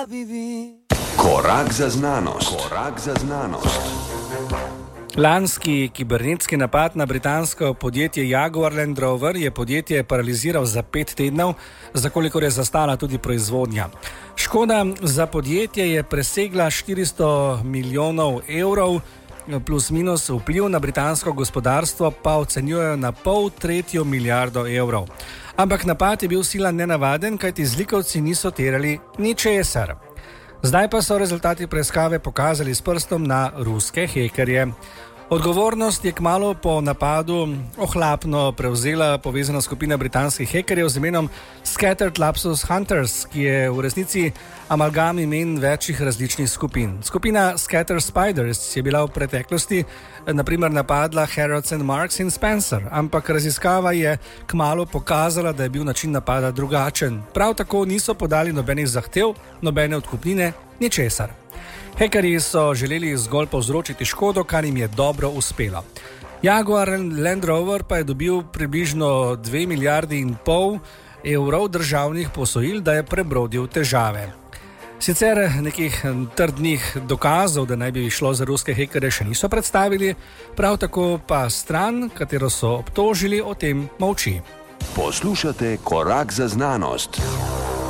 Korak za znanost. Korak za znanost. Lanski kibernetski napad na britansko podjetje Jaguar Land Rover je podjetje paraliziral za 5 tednov, za kolikor je zastala tudi proizvodnja. Škoda za podjetje je presegla 400 milijonov evrov, plus minus vpliv na britansko gospodarstvo pa ocenjujejo na 0,5 milijardo evrov. Ampak napad je bil sila nenavaden, kajti zlikovci niso terjali ničesar. Zdaj pa so rezultati preiskave pokazali s prstom na ruske hekerje. Odgovornost je kmalu po napadu ohlapno prevzela povezana skupina britanskih hekerjev z imenom Scattered Lapsus Hunters, ki je v resnici amalgam imen večjih različnih skupin. Skupina Scattered Spiders je bila v preteklosti naprimer napadla Harrods and Marks in Spencer, ampak raziskava je kmalu pokazala, da je bil način napada drugačen. Prav tako niso podali nobenih zahtev, nobene odkupnine, ničesar. Hekerji so želeli zgolj povzročiti škodo, kar jim je dobro uspelo. Jaguar Land Rover pa je dobil približno 2,5 milijarde evrov državnih posojil, da je prebrodil težave. Sicer nekih trdnih dokazov, da naj bi šlo za ruske hekerje, še niso predstavili, prav tako pa stran, katero so obtožili, o tem molči. Poslušate Korak za znanost.